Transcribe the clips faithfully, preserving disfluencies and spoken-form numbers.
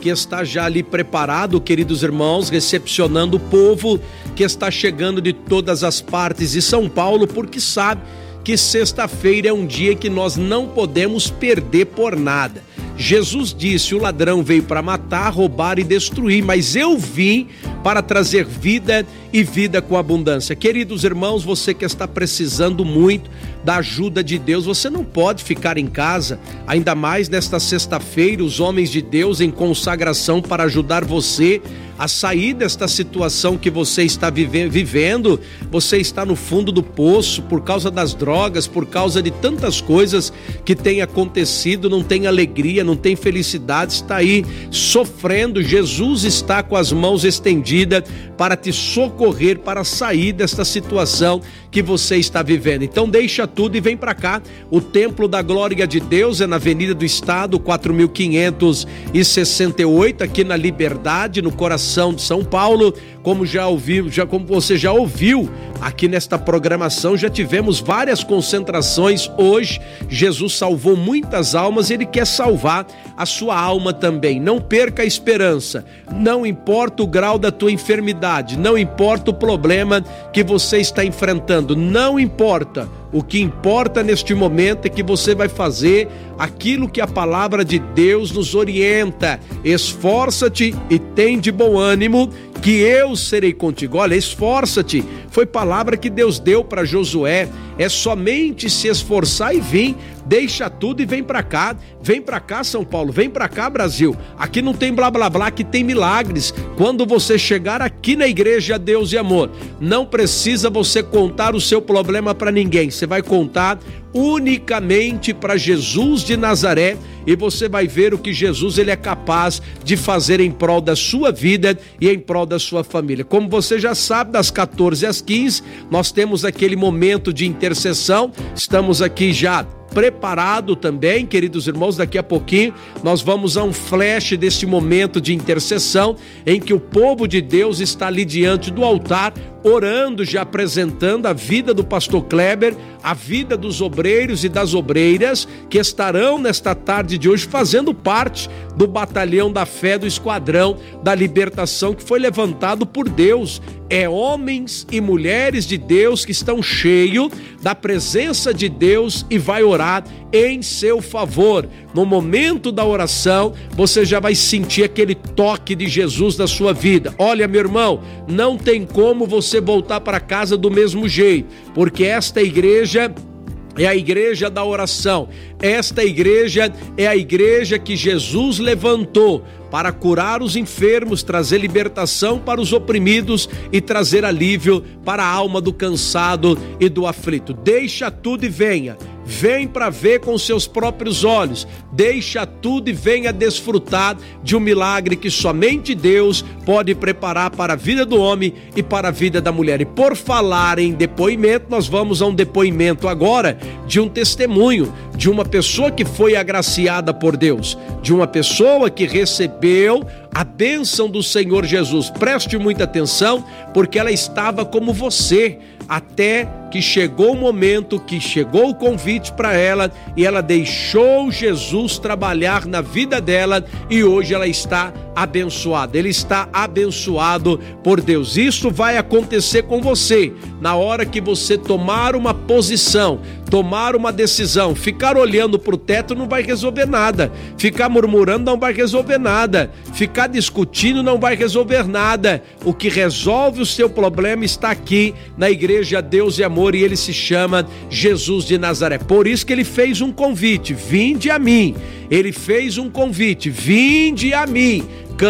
que está já ali preparado, queridos irmãos, recepcionando o povo que está chegando de todas as partes de São Paulo, porque sabe que sexta-feira é um dia que nós não podemos perder por nada. Jesus disse: o ladrão veio para matar, roubar e destruir, mas eu vim para trazer vida e vida com abundância. Queridos irmãos, você que está precisando muito da ajuda de Deus, você não pode ficar em casa, ainda mais nesta sexta-feira, os homens de Deus em consagração para ajudar você a sair desta situação que você está vive- vivendo. Você está no fundo do poço por causa das drogas, por causa de tantas coisas que têm acontecido, não tem alegria, não tem felicidade, está aí sofrendo. Jesus está com as mãos estendidas para te socorrer, para sair desta situação que você está vivendo. Então deixa tudo e vem para cá. O Templo da Glória de Deus é na Avenida do Estado, quatro mil quinhentos e sessenta e oito, aqui na Liberdade, no coração de São Paulo. Como já ouviu, já como você já ouviu aqui nesta programação, já tivemos várias concentrações hoje. Jesus salvou muitas almas, ele quer salvar a sua alma também. Não perca a esperança. Não importa o grau da tua enfermidade, não importa o problema que você está enfrentando, não importa. O que importa neste momento é que você vai fazer aquilo que a palavra de Deus nos orienta. Esforça-te e tem de bom ânimo, que eu serei contigo. Olha, esforça-te, foi palavra que Deus deu para Josué. É somente se esforçar e vir. Deixa tudo e vem para cá. Vem para cá, São Paulo, vem para cá, Brasil. Aqui não tem blá blá blá, aqui tem milagres. Quando você chegar aqui na Igreja Deus e Amor, não precisa você contar o seu problema para ninguém. Você vai contar unicamente para Jesus de Nazaré, e você vai ver o que Jesus ele é capaz de fazer em prol da sua vida e em prol da sua família. Como você já sabe, das quatorze às quinze, nós temos aquele momento de intercessão. Estamos aqui já preparado também, queridos irmãos. Daqui a pouquinho nós vamos a um flash desse momento de intercessão, em que o povo de Deus está ali diante do altar, orando, já apresentando a vida do pastor Kleber, a vida dos obreiros e das obreiras que estarão nesta tarde de hoje fazendo parte do batalhão da fé, do esquadrão da libertação que foi levantado por Deus. É homens e mulheres de Deus que estão cheios da presença de Deus e vai orar em seu favor. No momento da oração, você já vai sentir aquele toque de Jesus na sua vida. Olha, meu irmão, não tem como você voltar para casa do mesmo jeito, porque esta igreja é a igreja da oração. Esta igreja é a igreja que Jesus levantou para curar os enfermos, trazer libertação para os oprimidos e trazer alívio para a alma do cansado e do aflito. Deixa tudo e venha. Vem para ver com seus próprios olhos. Deixa tudo e venha desfrutar de um milagre que somente Deus pode preparar para a vida do homem e para a vida da mulher. E por falar em depoimento, nós vamos a um depoimento agora de um testemunho de uma pessoa que foi agraciada por Deus, de uma pessoa que recebeu a bênção do Senhor Jesus. Preste muita atenção, porque ela estava como você, até que chegou o momento, que chegou o convite para ela, e ela deixou Jesus trabalhar na vida dela, e hoje ela está abençoada. Ele está abençoado por Deus. Isso vai acontecer com você na hora que você tomar uma posição, tomar uma decisão. Ficar olhando para o teto não vai resolver nada. Ficar murmurando não vai resolver nada. Ficar discutindo não vai resolver nada. O que resolve o seu problema está aqui na Igreja Deus e Amor, e ele se chama Jesus de Nazaré. Por isso que ele fez um convite: vinde a mim. Ele fez um convite: vinde a mim,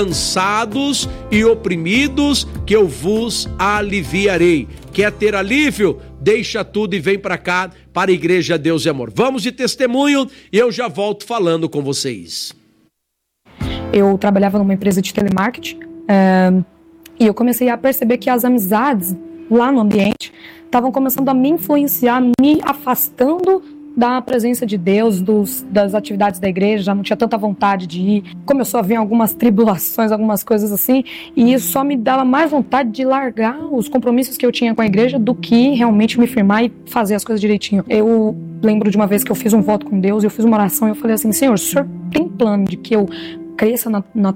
cansados e oprimidos, que eu vos aliviarei. Quer ter alívio? Deixa tudo e vem para cá, para a Igreja Deus e Amor. Vamos de testemunho e eu já volto falando com vocês. Eu trabalhava numa empresa de telemarketing é, e eu comecei a perceber que as amizades lá no ambiente estavam começando a me influenciar, me afastando da presença de Deus, dos, das atividades da igreja. Já não tinha tanta vontade de ir. Começou a vir algumas tribulações, algumas coisas assim, e isso só me dava mais vontade de largar os compromissos que eu tinha com a igreja do que realmente me firmar e fazer as coisas direitinho. Eu lembro de uma vez que eu fiz um voto com Deus, eu fiz uma oração e eu falei assim: Senhor, o Senhor tem plano de que eu cresça na, na